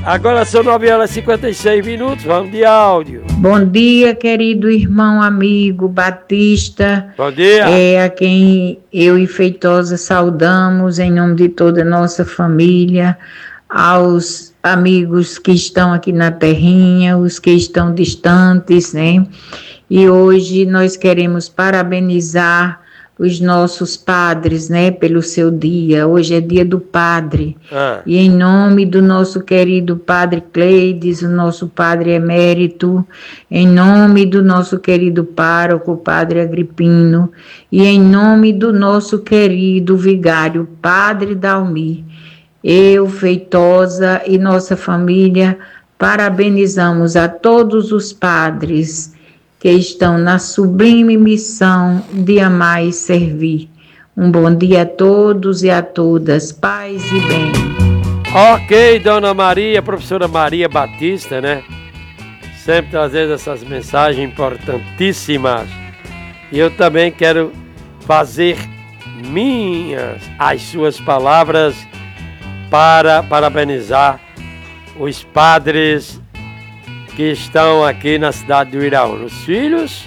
Agora são 9h56, vamos de áudio. Bom dia, querido irmão, amigo Batista. Bom dia. A quem eu e Feitosa saudamos em nome de toda a nossa família, aos amigos que estão aqui na terrinha, os que estão distantes, né? E hoje nós queremos parabenizar os nossos padres, né, pelo seu dia. Hoje é dia do padre. E em nome do nosso querido padre Cleides, o nosso padre emérito, em nome do nosso querido pároco, padre Agripino, e em nome do nosso querido vigário, padre Dalmi, eu, Feitosa e nossa família, parabenizamos a todos os padres que estão na sublime missão de amar e servir. Um bom dia a todos e a todas, paz e bem. Ok, Dona Maria, professora Maria Batista, né? Sempre trazendo essas mensagens importantíssimas. E eu também quero fazer minhas as suas palavras para parabenizar os padres que estão aqui na cidade do Iraúna, os filhos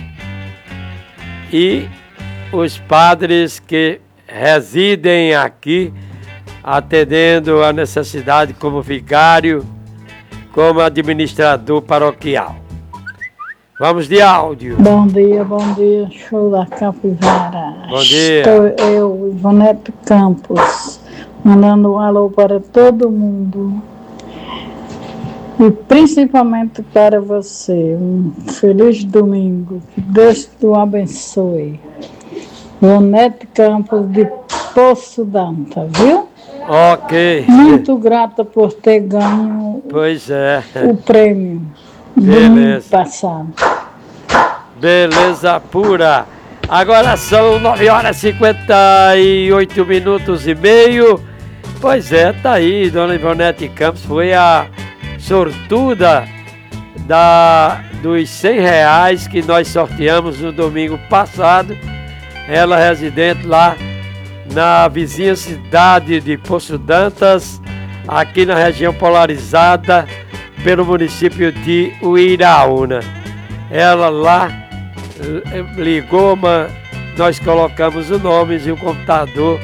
e os padres que residem aqui, atendendo a necessidade como vigário, como administrador paroquial. Vamos de áudio. Bom dia, show da Capivara. Bom dia. Estou eu, Ivonete Campos, mandando um alô para todo mundo. E principalmente para você, um feliz domingo, que Deus te abençoe. Ivonete Campos de Poço Danta, viu? Ok. Muito grata por ter ganho o prêmio do ano passado. Beleza pura. Agora são 9h58:30. Pois é, tá aí, Dona Ivonete Campos foi a sortuda dos R$100 que nós sorteamos no domingo passado. Ela residente lá na vizinha cidade de Poço Dantas, aqui na região polarizada pelo município de Uiraúna. Ela lá ligou, nós colocamos o nome e o computador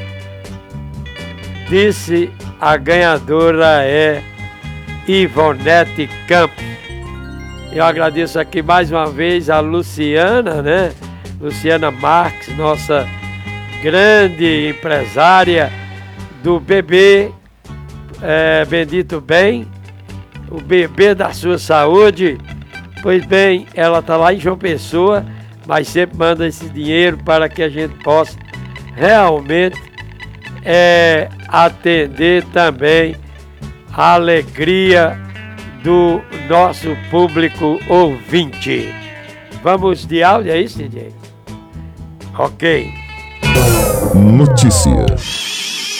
disse: a ganhadora é Ivonete Campos. Eu agradeço aqui mais uma vez a Luciana, né? Luciana Marques, nossa grande empresária do bebê Bendito Bem, o bebê da sua saúde. Pois bem, ela está lá em João Pessoa, mas sempre manda esse dinheiro para que a gente possa realmente atender também a alegria do nosso público ouvinte. Vamos de áudio, é isso, DJ? Ok. Notícias.